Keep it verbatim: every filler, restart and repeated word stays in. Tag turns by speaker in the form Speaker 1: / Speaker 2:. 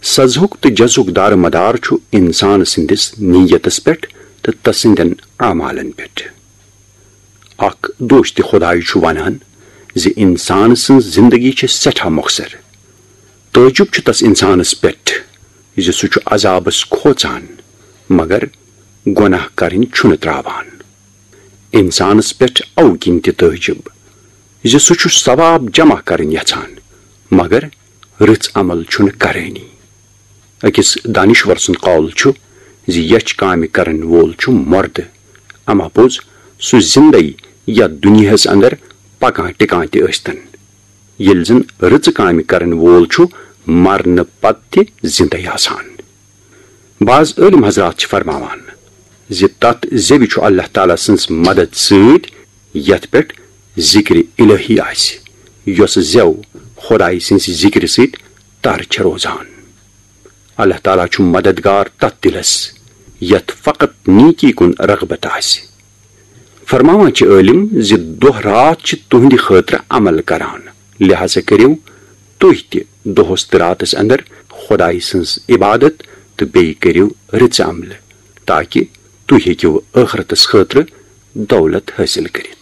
Speaker 1: सजहुक तो जजुक दार मदार छु इंसान सिंदिस नीयतस पेट तो तसिंदन अमालन पेट। अख दोस्त खुदाई छु वनान जे इंसान सिंह जिंदगी च सठा मुखसर। तजुब छु तस इंसानस पेट जे सु छु अजाबस खोचान मगर गुनाह करिन छुन त्रावान। इंसानस पेट औ किन ते तजुब जे सु छु सवाब जमा करिन यछान मगर रिच अमल छुन करनी। अकिस दानिश्वर सुन कौल छु जे यच काम करन वोल छु मर्द अमा पोज सु जिंदगी या दुनियास अंदर पका टिका ते अस्तन। येल जन रिच काम करन वोल छु मरन पत्ते जिंदगी आसान। बाज इल्म हजरात फरमावान जे तत जेबि छु अल्लाह ताला सन्स मदद सद यत पेट जिक्र इलाही आसि योस जेव खुदाई सिंस जिक्र सद तर छ रोजान। अल्लाह ताला छु मददगार तत दिलस यत फकत नीकी कुन रगबत आसि। फरमावान छ इल्म जे दोह रात छ तुहंदि खतर अमल करान लिहाजा करियो तुह ते दोहस रातस अंदर खुदाई सिंस इबादत तो बे करियो रिच अमल ताकि तुह हेकियो आखिरतस खतर दौलत हासिल करित।